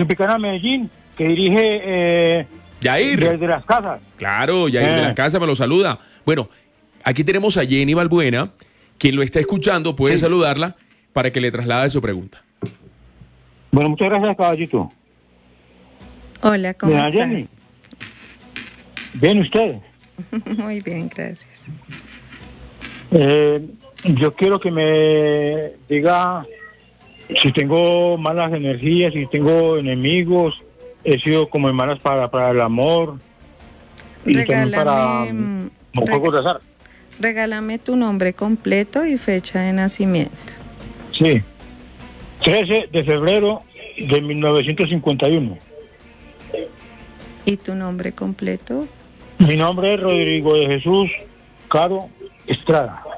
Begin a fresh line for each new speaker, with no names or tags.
Tropicana Medellín, que dirige
Yair.
desde las casas.
Claro, Yair de las Casas me lo saluda. Bueno, aquí tenemos a Jenny Balbuena, quien lo está escuchando, puede saludarla para que le traslade su pregunta.
Bueno, muchas gracias, caballito.
Hola, ¿cómo
Doña
estás?
Jenny. Bien, ¿usted?
Muy bien, gracias.
Yo quiero que me diga si tengo malas energías, si tengo enemigos, he sido como en malas para el amor y también para juegos de azar.
Regálame tu nombre completo y fecha de nacimiento.
Sí, 13 de febrero de 1951.
¿Y tu nombre completo?
Mi nombre es Rodrigo de Jesús Caro Estrada.